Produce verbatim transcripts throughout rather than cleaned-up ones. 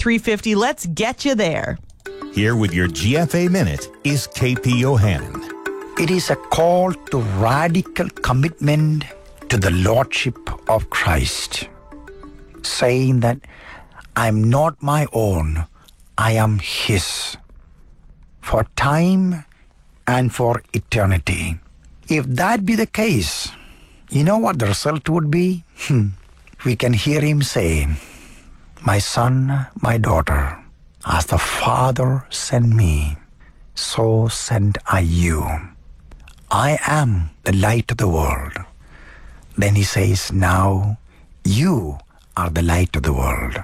three fifty. Let's get you there. Here with your G F A Minute is K P Yohannan. It is a call to radical commitment to the Lordship of Christ, saying that I'm not my own, I am His, for time and for eternity. If that be the case, you know what the result would be? Hmm. We can hear Him say, my son, my daughter, as the Father sent me, so send I you. I am the light of the world. Then He says, now you are the light of the world.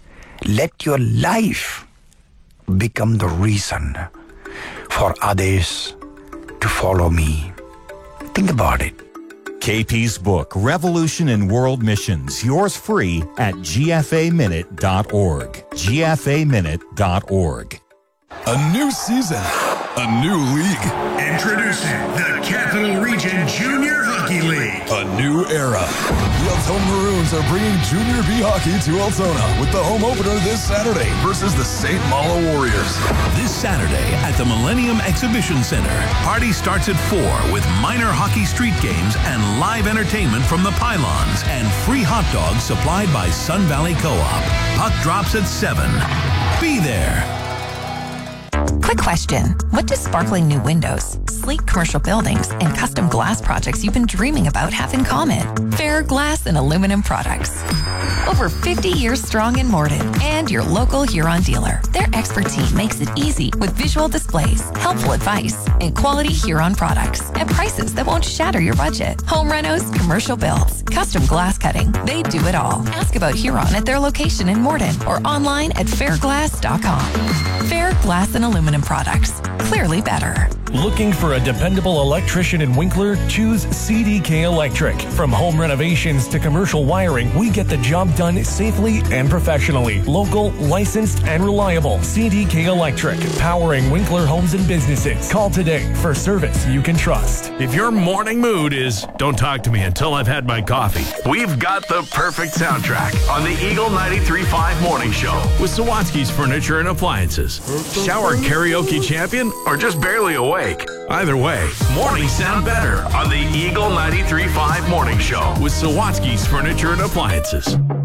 Let your life become the reason for others to follow me. Think about it. K P's book, Revolution in World Missions, yours free at G F A minute dot org. G F A minute dot org. A new season, a new league. Introducing the Capital Region Junior Hockey League. A new era. The Altona Maroons are bringing Junior B Hockey to Altona with the home opener this Saturday versus the Saint Malo Warriors. This Saturday at the Millennium Exhibition Center. Party starts at four with minor hockey street games and live entertainment from the pylons and free hot dogs supplied by Sun Valley Co-op. Puck drops at seven. Be there. Quick question. What do sparkling new windows, sleek commercial buildings, and custom glass projects you've been dreaming about have in common? Fair Glass and Aluminum Products. Over fifty years strong in Morden and your local Huron dealer. Their expert team makes it easy with visual displays, helpful advice, and quality Huron products at prices that won't shatter your budget. Home renos, commercial builds, custom glass cutting. They do it all. Ask about Huron at their location in Morden or online at fair glass dot com. Fair Glass and Aluminum Products. Clearly better. Looking for a dependable electrician in Winkler? Choose C D K Electric. From home renovations to commercial wiring, we get the job done safely and professionally. Local, licensed, and reliable. C D K Electric, powering Winkler homes and businesses. Call today for service you can trust. If your morning mood is, don't talk to me until I've had my coffee, we've got the perfect soundtrack on the Eagle ninety-three point five Morning Show with Sawatsky's Furniture and Appliances. Shower karaoke champion or just barely awake? Either way, mornings sound better on the Eagle ninety-three point five Morning Show with Sawatsky's Furniture and Appliances.